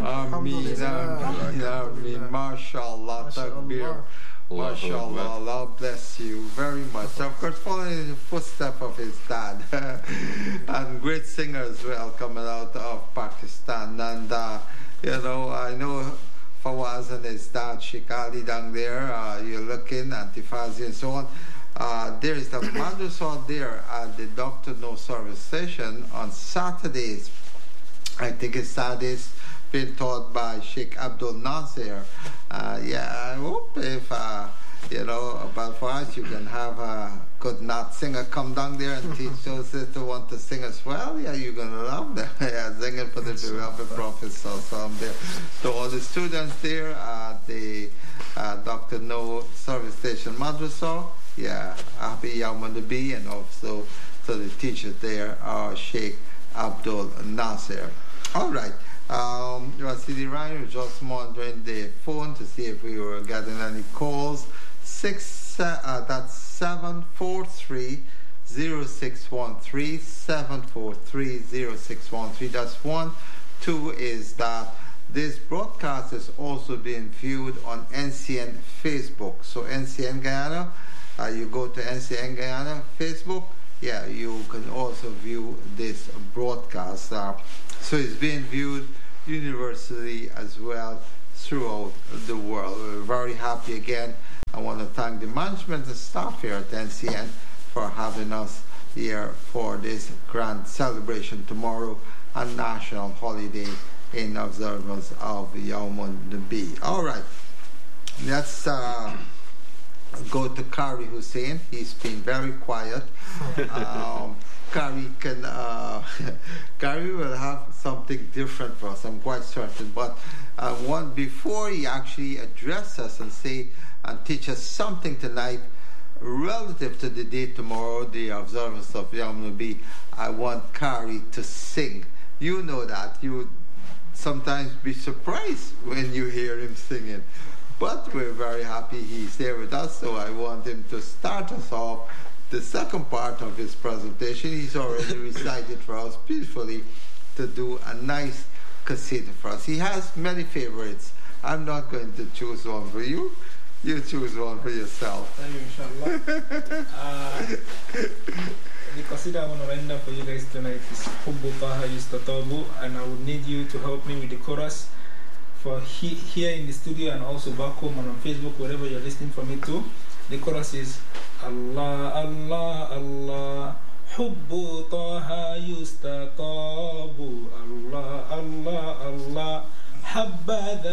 Ameen, ameen, mashallah, takbir. MashaAllah, Allah bless you very much. Of course, following in the footsteps of his dad. And great singer as well, coming out of Pakistan. And, I know Fawaz and his dad, Sheikh Ali down there, you're looking, Antifazi and so on. There is the madrasa there at the Dr. No Service Station on Saturdays. I think it's Saturdays, been taught by Sheikh Abdul Nasir. I hope if, but for us, you can have a good Nat singer come down there and teach those that want to sing as well. Yeah, you're going to love them. Singing for the beloved Prophet there. So all the students there at the Dr. No Service Station Madrasa, Happy Yawm Nabi, and also to the teachers there are Sheikh Abdul Nasir. All right. Rasidi Ryan was just monitoring the phone to see if we were getting any calls. That's 743 0613 743 0613. That's one. Two is that this broadcast is also being viewed on NCN Facebook. So NCN Guyana, you go to NCN Guyana Facebook. You can also view this broadcast. So it's being viewed universally as well throughout the world. We're very happy again. I want to thank the management and staff here at NCN for having us here for this grand celebration tomorrow, a national holiday in observance of Yawm Nabi. All right, let's go to Kari Hussein. He's been very quiet. Kari will have something different for us, I'm quite certain. But before he actually addresses us and say and teach us something tonight relative to the day tomorrow, the observance of Yawm Nabi, I want Kari to sing. You know that. You sometimes be surprised when you hear him singing. But we're very happy he's here with us, so I want him to start us off the second part of his presentation. He's already recited for us beautifully to do a nice qasida for us. He has many favorites. I'm not going to choose one for you. You choose one for yourself. Thank you, inshallah. The qasida I want to render for you guys tonight is Hubbu Taha Yustatabu, and I would need you to help me with the chorus for here in the studio and also back home and on Facebook, wherever you're listening for me too. The chorus is Allah, Allah, Allah, Hubbu Taha Yustatabu, Allah, Allah, Allah, Habbadha